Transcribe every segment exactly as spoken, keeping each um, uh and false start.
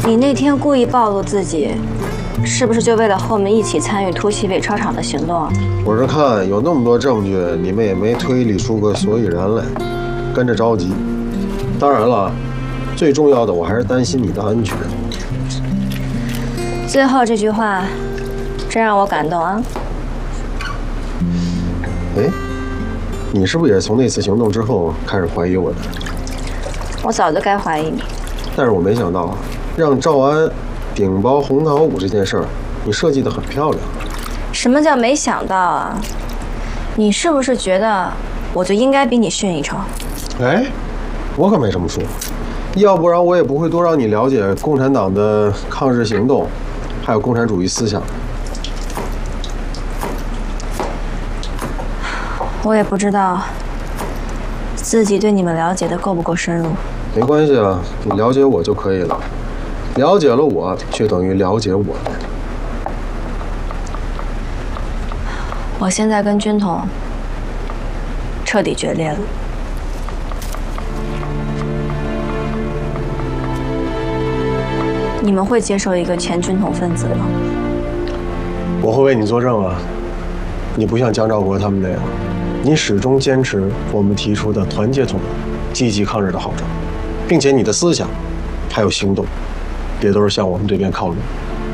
你那天故意暴露自己，是不是就为了和我们一起参与突袭北超厂的行动？ 我是看有那么多证据，你们也没推理出个所以然来，跟着着急。当然了，最重要的我还是担心你的安全。 最后这句话，真让我感动啊！ 哎，你是不是也是从那次行动之后开始怀疑我的？ 我早就该怀疑你， 但是我没想到，让赵安顶包红桃五这件事儿，你设计得很漂亮。 什么叫没想到啊？你是不是觉得我就应该比你逊一筹？ 哎，我可没这么说，要不然我也不会多让你了解共产党的抗日行动，还有共产主义思想。 我也不知道自己对你们了解的够不够深入。 没关系啊，你了解我就可以了。了解了我，就等于了解我。 我现在跟军统彻底决裂了。你们会接受一个前军统分子吗？ 我会为你作证啊！你不像江兆国他们那样，你始终坚持我们提出的团结统一、积极抗日的号召，并且你的思想还有行动，也都是向我们这边靠拢。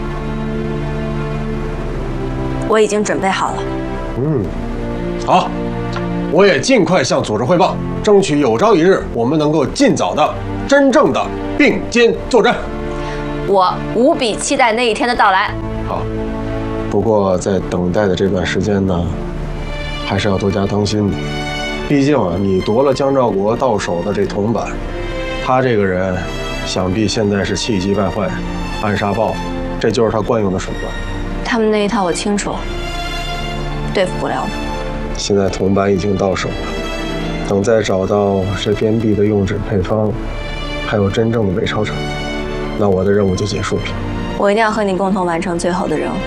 我已经准备好了。 嗯，好，我也尽快向组织汇报，争取有朝一日我们能够尽早的、真正的并肩作战。 我无比期待那一天的到来。 好，不过在等待的这段时间呢，还是要多加当心的。毕竟啊，你夺了江兆国到手的这铜板，他这个人想必现在是气急败坏，暗杀报复，这就是他惯用的手段。 他们那一套我清楚，对付不了你。 现在铜板已经到手了，等再找到这边壁的用纸配方，还有真正的伪钞厂，那我的任务就结束了。 我一定要和你共同完成最后的任务。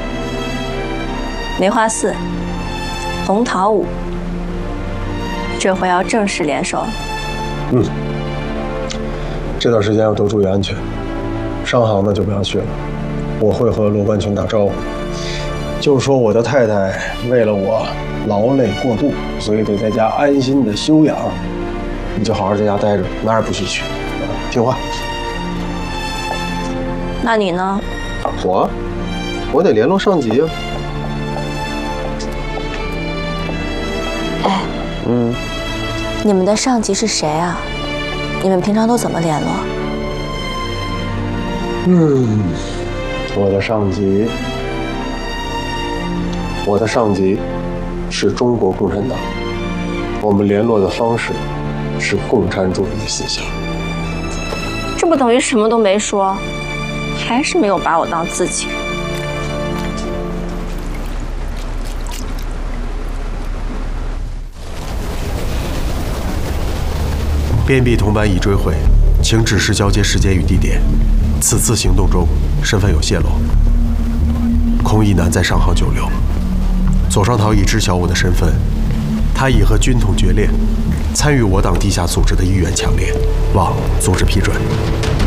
梅花四、红桃五，这回要正式联手了。 嗯，这段时间要多注意安全，商行呢就不要去了。我会和罗冠群打招呼，就说我的太太为了我劳累过度，所以得在家安心的休养。你就好好在家待着，哪儿也不许去，听话。 那你呢？ 我，我得联络上级啊。 哎， 嗯， 你们的上级是谁啊？你们平常都怎么联络？ 嗯，我的上级，我的上级是中国共产党，我们联络的方式是共产主义思想。 这不等于什么都没说，还是没有把我当自己人。 边壁铜板已追回，请指示交接时间与地点。此次行动中，身份有泄露。空一男在上号久留，左双桃已知晓我的身份，他已和军统决裂，参与我党地下组织的意愿强烈，望组织批准。